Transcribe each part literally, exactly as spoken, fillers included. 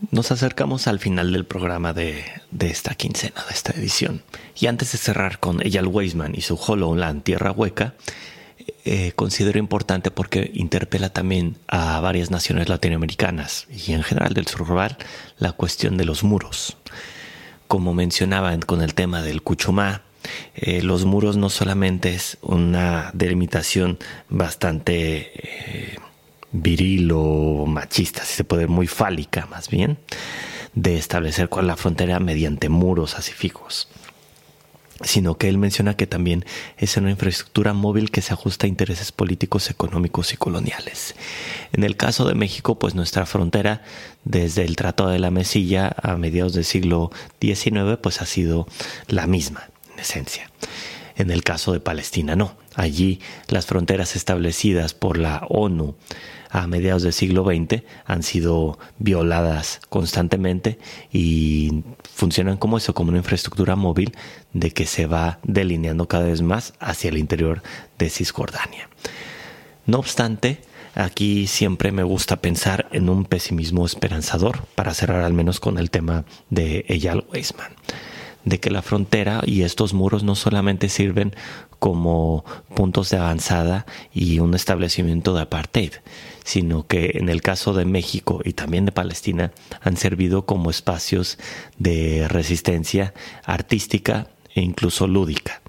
Nos acercamos al final del programa de, de esta quincena, de esta edición. Y antes de cerrar con Eyal Weizman y su HoloLand Tierra Hueca, eh, considero importante porque interpela también a varias naciones latinoamericanas y en general del sur global la cuestión de los muros. Como mencionaban con el tema del Cuchumá, eh, los muros no solamente es una delimitación bastante Eh, viril o machista, si se puede, muy fálica más bien, de establecer cuál es la frontera mediante muros así fijos, sino que él menciona que también es una infraestructura móvil que se ajusta a intereses políticos, económicos y coloniales. En el caso de México, pues nuestra frontera desde el Tratado de la Mesilla a mediados del siglo diecinueve pues ha sido la misma en esencia. En el caso de Palestina no. Allí las fronteras establecidas por la ONU a mediados del siglo veinte han sido violadas constantemente y funcionan como eso, como una infraestructura móvil de que se va delineando cada vez más hacia el interior de Cisjordania. No obstante, aquí siempre me gusta pensar en un pesimismo esperanzador, para cerrar al menos con el tema de Eyal Weizman, de que la frontera y estos muros no solamente sirven como puntos de avanzada y un establecimiento de apartheid, sino que en el caso de México y también de Palestina han servido como espacios de resistencia artística e incluso lúdica.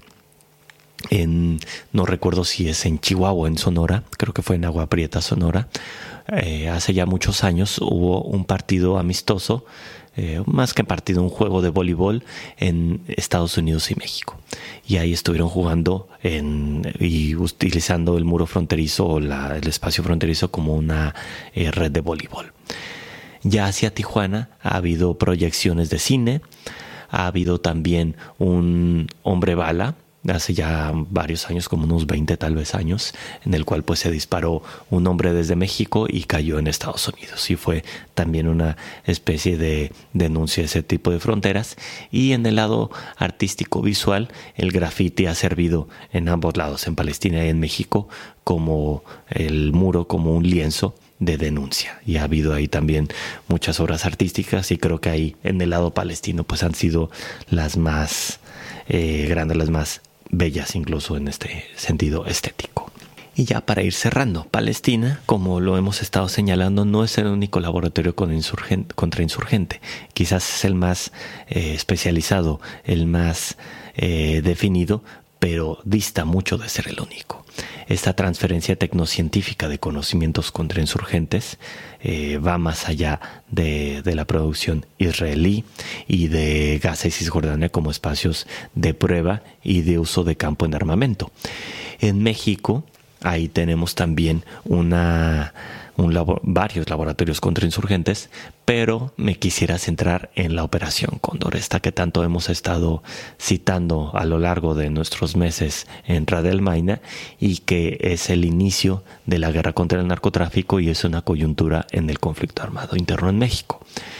En, no recuerdo si es en Chihuahua o en Sonora, creo que fue en Agua Prieta, Sonora, eh, hace ya muchos años hubo un partido amistoso, Eh, más que partido, un juego de voleibol en Estados Unidos y México. Y ahí estuvieron jugando en, y utilizando el muro fronterizo o la, el espacio fronterizo como una eh, red de voleibol. Ya hacia Tijuana ha habido proyecciones de cine, ha habido también un hombre bala, hace ya varios años, como unos veinte tal vez años, en el cual pues se disparó un hombre desde México y cayó en Estados Unidos, y fue también una especie de denuncia de ese tipo de fronteras. Y en el lado artístico visual, el graffiti ha servido en ambos lados, en Palestina y en México, como el muro, como un lienzo de denuncia, y ha habido ahí también muchas obras artísticas, y creo que ahí en el lado palestino pues han sido las más eh, grandes, las más bellas incluso en este sentido estético. Y ya para ir cerrando, Palestina, como lo hemos estado señalando, no es el único laboratorio con insurgente, contra insurgente. Quizás es el más eh, especializado, el más eh, definido, pero dista mucho de ser el único. Esta transferencia tecnocientífica de conocimientos contrainsurgentes eh, va más allá de, de la producción israelí y de Gaza y Cisjordania como espacios de prueba y de uso de campo en armamento. En México, ahí tenemos también una, un labo, varios laboratorios contrainsurgentes, pero me quisiera centrar en la Operación Cóndor, esta que tanto hemos estado citando a lo largo de nuestros meses en Radio El Maina, y que es el inicio de la guerra contra el narcotráfico y es una coyuntura en el conflicto armado interno en México.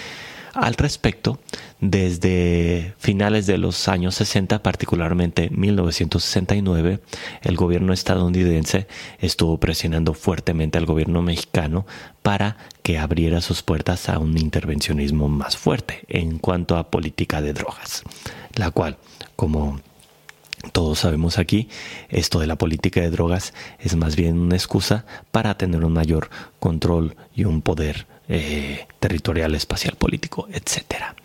Al respecto, desde finales de los años sesenta, particularmente mil novecientos sesenta y nueve, el gobierno estadounidense estuvo presionando fuertemente al gobierno mexicano para que abriera sus puertas a un intervencionismo más fuerte en cuanto a política de drogas, la cual, como todos sabemos aquí, esto de la política de drogas es más bien una excusa para tener un mayor control y un poder eh, territorial, espacial, político, etcétera.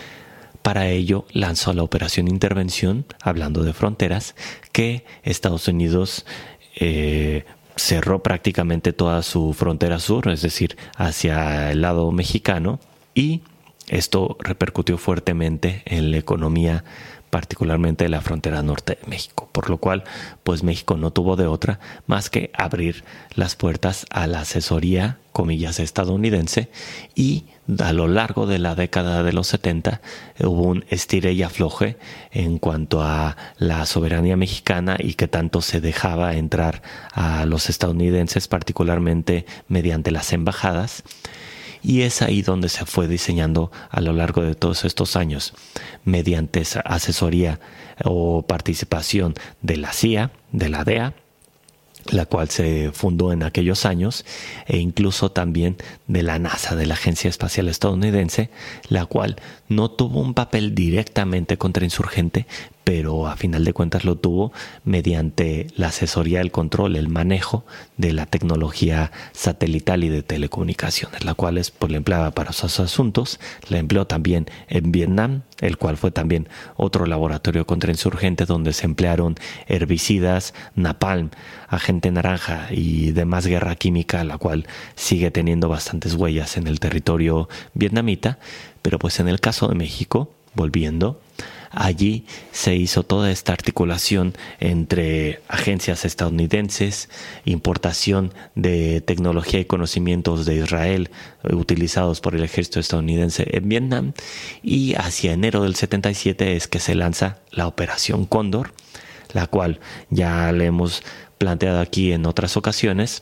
Para ello lanzó la Operación Intervención, hablando de fronteras, que Estados Unidos eh, cerró prácticamente toda su frontera sur, es decir, hacia el lado mexicano, y esto repercutió fuertemente en la economía, particularmente de la frontera norte de México, por lo cual pues México no tuvo de otra más que abrir las puertas a la asesoría, comillas, estadounidense, y a lo largo de la década de los setenta hubo un estire y afloje en cuanto a la soberanía mexicana y que tanto se dejaba entrar a los estadounidenses, particularmente mediante las embajadas. Y es ahí donde se fue diseñando a lo largo de todos estos años, mediante esa asesoría o participación de la C I A, de la D E A, la cual se fundó en aquellos años, e incluso también de la NASA, de la Agencia Espacial Estadounidense, la cual no tuvo un papel directamente contrainsurgente, pero a final de cuentas lo tuvo mediante la asesoría, el control, el manejo de la tecnología satelital y de telecomunicaciones, la cual es, pues, la empleaba para esos asuntos. La empleó también en Vietnam, el cual fue también otro laboratorio contrainsurgente donde se emplearon herbicidas, napalm, agente naranja y demás guerra química, la cual sigue teniendo bastantes huellas en el territorio vietnamita. Pero pues en el caso de México, volviendo, allí se hizo toda esta articulación entre agencias estadounidenses, importación de tecnología y conocimientos de Israel utilizados por el ejército estadounidense en Vietnam, y hacia enero del setenta y siete es que se lanza la Operación Cóndor, la cual ya le hemos planteado aquí en otras ocasiones.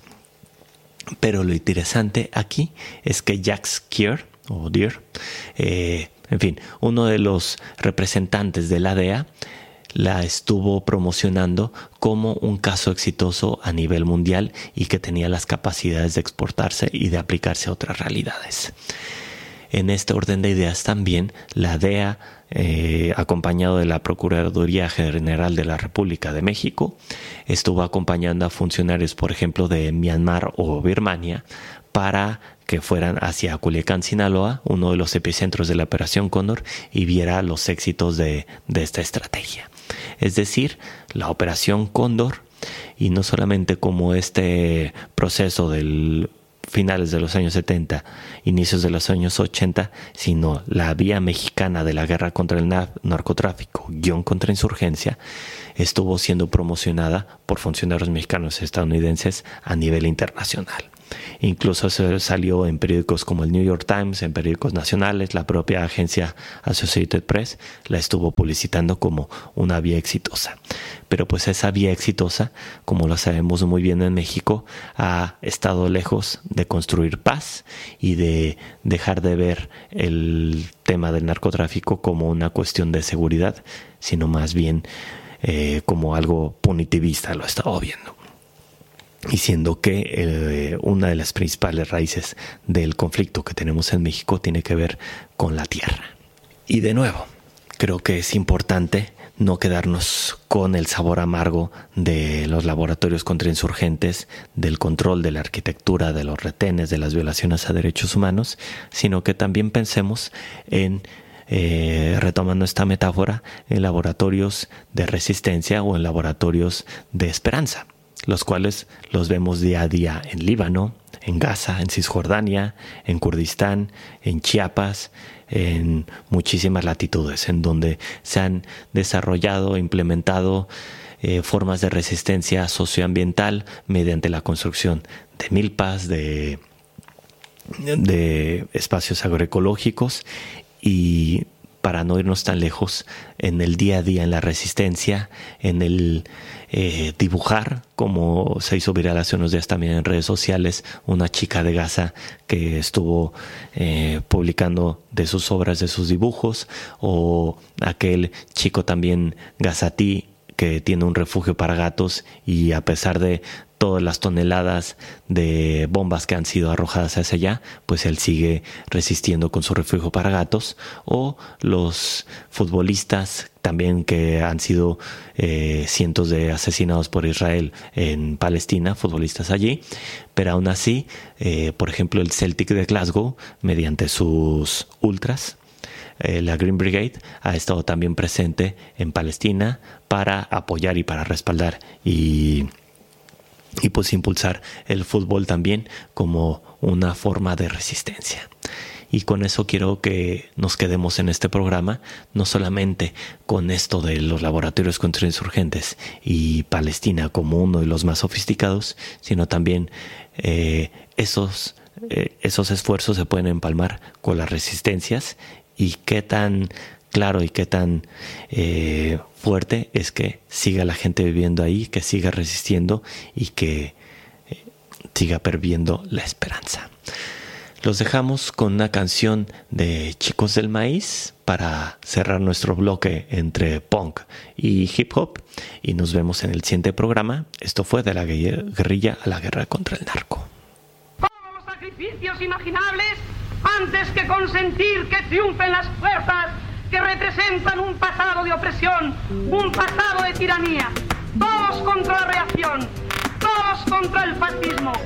Pero lo interesante aquí es que Jacques Kier, o Deere, eh, en fin, uno de los representantes de la D E A la estuvo promocionando como un caso exitoso a nivel mundial y que tenía las capacidades de exportarse y de aplicarse a otras realidades. En este orden de ideas también, la D E A, eh, acompañado de la Procuraduría General de la República de México, estuvo acompañando a funcionarios, por ejemplo, de Myanmar o Birmania, para que fueran hacia Culiacán, Sinaloa, uno de los epicentros de la Operación Cóndor, y viera los éxitos de, de esta estrategia. Es decir, la Operación Cóndor, y no solamente como este proceso del finales de los años setenta, inicios de los años ochenta, sino la vía mexicana de la guerra contra el narcotráfico, guión contra insurgencia, estuvo siendo promocionada por funcionarios mexicanos y estadounidenses a nivel internacional. Incluso se salió en periódicos como el New York Times, en periódicos nacionales. La propia agencia Associated Press la estuvo publicitando como una vía exitosa. Pero pues esa vía exitosa, como lo sabemos muy bien en México, ha estado lejos de construir paz y de dejar de ver el tema del narcotráfico como una cuestión de seguridad, sino más bien eh, como algo punitivista, lo he estado viendo. Y siendo que eh, una de las principales raíces del conflicto que tenemos en México tiene que ver con la tierra. Y de nuevo, creo que es importante no quedarnos con el sabor amargo de los laboratorios contrainsurgentes, del control de la arquitectura, de los retenes, de las violaciones a derechos humanos, sino que también pensemos en, eh, retomando esta metáfora, en laboratorios de resistencia o en laboratorios de esperanza, los cuales los vemos día a día en Líbano, en Gaza, en Cisjordania, en Kurdistán, en Chiapas, en muchísimas latitudes, en donde se han desarrollado e implementado eh, formas de resistencia socioambiental mediante la construcción de milpas, de, de espacios agroecológicos. Y para no irnos tan lejos, en el día a día, en la resistencia, en el eh, dibujar, como se hizo viral hace unos días también en redes sociales, una chica de Gaza que estuvo eh, publicando de sus obras, de sus dibujos, o aquel chico también gazatí que tiene un refugio para gatos y a pesar de todas las toneladas de bombas que han sido arrojadas hacia allá, pues él sigue resistiendo con su refugio para gatos. O los futbolistas también que han sido eh, cientos de asesinados por Israel en Palestina, futbolistas allí, pero aún así, eh, por ejemplo, el Celtic de Glasgow, mediante sus ultras, Eh, la Green Brigade ha estado también presente en Palestina para apoyar y para respaldar y, y pues impulsar el fútbol también como una forma de resistencia. Y con eso quiero que nos quedemos en este programa, no solamente con esto de los laboratorios contrainsurgentes y Palestina como uno de los más sofisticados, sino también eh, esos, eh, esos esfuerzos se pueden empalmar con las resistencias. Y qué tan claro y qué tan eh, fuerte es que siga la gente viviendo ahí, que siga resistiendo y que eh, siga perviviendo la esperanza. Los dejamos con una canción de Chicos del Maíz para cerrar nuestro bloque entre punk y hip hop. Y nos vemos en el siguiente programa. Esto fue De la guerrilla a la guerra contra el narco. Todos los sacrificios imaginables antes que consentir que triunfen las fuerzas que representan un pasado de opresión, un pasado de tiranía. Todos contra la reacción, todos contra el fascismo.